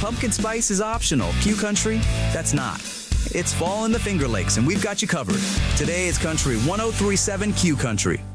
Pumpkin spice is optional. Q Country, that's not. It's fall in the Finger Lakes, and we've got you covered. Today it's Country 1037 Q Country.